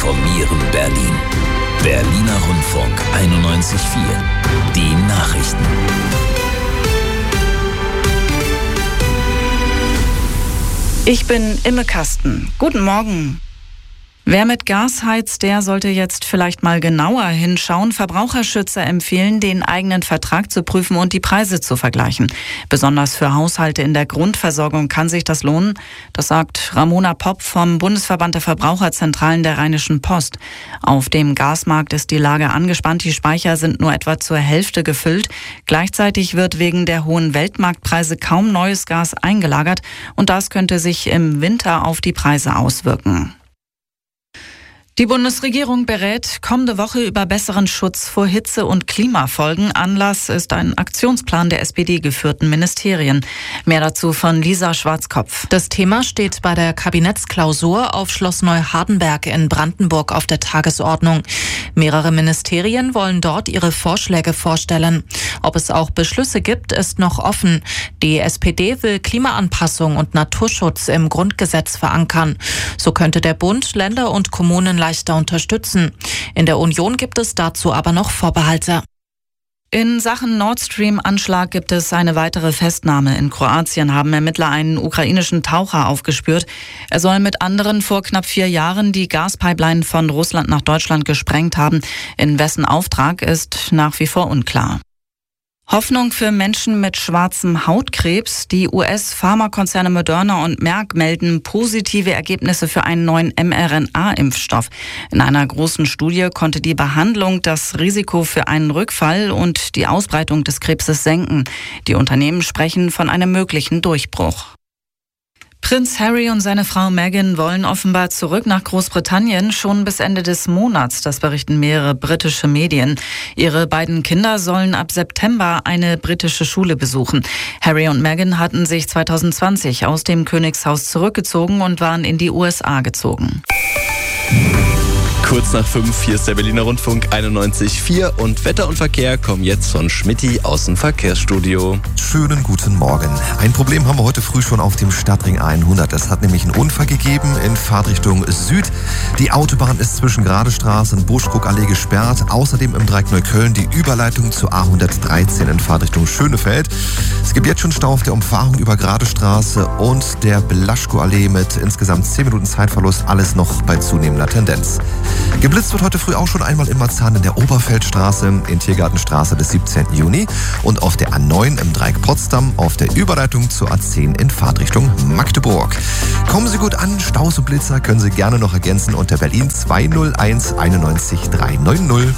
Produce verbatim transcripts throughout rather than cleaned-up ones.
informieren Berlin. Berliner Rundfunk einundneunzig Komma vier. Die Nachrichten. Ich bin Imme Kasten. Guten Morgen. Wer mit Gas heizt, der sollte jetzt vielleicht mal genauer hinschauen. Verbraucherschützer empfehlen, den eigenen Vertrag zu prüfen und die Preise zu vergleichen. Besonders für Haushalte in der Grundversorgung kann sich das lohnen. Das sagt Ramona Popp vom Bundesverband der Verbraucherzentralen der Rheinischen Post. Auf dem Gasmarkt ist die Lage angespannt. Die Speicher sind nur etwa zur Hälfte gefüllt. Gleichzeitig wird wegen der hohen Weltmarktpreise kaum neues Gas eingelagert. Und das könnte sich im Winter auf die Preise auswirken. Die Bundesregierung berät kommende Woche über besseren Schutz vor Hitze- und Klimafolgen. Anlass ist ein Aktionsplan der S P D-geführten Ministerien. Mehr dazu von Lisa Schwarzkopf. Das Thema steht bei der Kabinettsklausur auf Schloss Neuhardenberg in Brandenburg auf der Tagesordnung. Mehrere Ministerien wollen dort ihre Vorschläge vorstellen. Ob es auch Beschlüsse gibt, ist noch offen. Die S P D will Klimaanpassung und Naturschutz im Grundgesetz verankern. So könnte der Bund, Länder und Kommunen leichter unterstützen. In der Union gibt es dazu aber noch Vorbehalte. In Sachen Nord Stream-Anschlag gibt es eine weitere Festnahme. In Kroatien haben Ermittler einen ukrainischen Taucher aufgespürt. Er soll mit anderen vor knapp vier Jahren die Gaspipeline von Russland nach Deutschland gesprengt haben. In wessen Auftrag ist nach wie vor unklar. Hoffnung für Menschen mit schwarzem Hautkrebs. Die U S-Pharmakonzerne Moderna und Merck melden positive Ergebnisse für einen neuen mRNA-Impfstoff. In einer großen Studie konnte die Behandlung das Risiko für einen Rückfall und die Ausbreitung des Krebses senken. Die Unternehmen sprechen von einem möglichen Durchbruch. Prinz Harry und seine Frau Meghan wollen offenbar zurück nach Großbritannien, schon bis Ende des Monats, das berichten mehrere britische Medien. Ihre beiden Kinder sollen ab September eine britische Schule besuchen. Harry und Meghan hatten sich zwanzig zwanzig aus dem Königshaus zurückgezogen und waren in die U S A gezogen. Kurz nach fünf, hier ist der Berliner Rundfunk einundneunzig Komma vier und Wetter und Verkehr kommen jetzt von Schmitty aus dem Verkehrsstudio. Schönen guten Morgen. Ein Problem haben wir heute früh schon auf dem Stadtring hundert. Es hat nämlich einen Unfall gegeben in Fahrtrichtung Süd. Die Autobahn ist zwischen Gradestraße und Buschkrugallee gesperrt. Außerdem im Dreieck Neukölln die Überleitung zur A hundertdreizehn in Fahrtrichtung Schönefeld. Es gibt jetzt schon Stau auf der Umfahrung über Gradestraße und der Blaschkoallee mit insgesamt zehn Minuten Zeitverlust. Alles noch bei zunehmender Tendenz. Geblitzt wird heute früh auch schon einmal in Marzahn in der Oberfeldstraße, in Tiergartenstraße des siebzehnten Juni und auf der A neun im Dreieck Potsdam auf der Überleitung zur A zehn in Fahrtrichtung Magdeburg. Kommen Sie gut an, Staus und Blitzer können Sie gerne noch ergänzen unter Berlin zwei null eins einundneunzig drei neun null.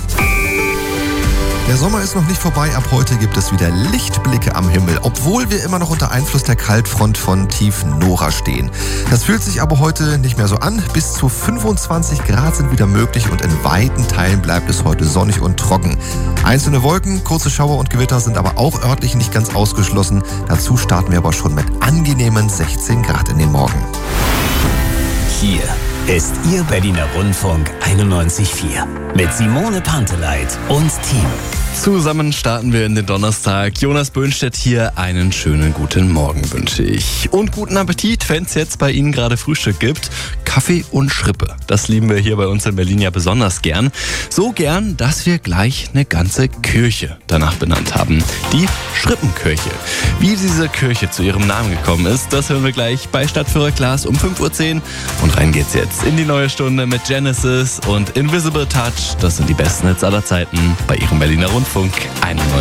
Der Sommer ist noch nicht vorbei, ab heute gibt es wieder Lichtblicke am Himmel, obwohl wir immer noch unter Einfluss der Kaltfront von Tief Nora stehen. Das fühlt sich aber heute nicht mehr so an. Bis zu fünfundzwanzig Grad sind wieder möglich und in weiten Teilen bleibt es heute sonnig und trocken. Einzelne Wolken, kurze Schauer und Gewitter sind aber auch örtlich nicht ganz ausgeschlossen. Dazu starten wir aber schon mit angenehmen sechzehn Grad in den Morgen. Hier ist Ihr Berliner Rundfunk einundneunzig Komma vier mit Simone Panteleit und Team. Zusammen starten wir in den Donnerstag. Jonas Böhnstedt hier, einen schönen guten Morgen wünsche ich. Und guten Appetit, wenn es jetzt bei Ihnen gerade Frühstück gibt. Kaffee und Schrippe, das lieben wir hier bei uns in Berlin ja besonders gern. So gern, dass wir gleich eine ganze Kirche danach benannt haben. Die Schrippenkirche. Wie diese Kirche zu ihrem Namen gekommen ist, das hören wir gleich bei Stadtführer Klaas um fünf Uhr zehn. Und rein geht's jetzt in die neue Stunde mit Genesis und Invisible Touch. Das sind die besten Hits aller Zeiten bei Ihrem Berliner Rundfunk einundneunzig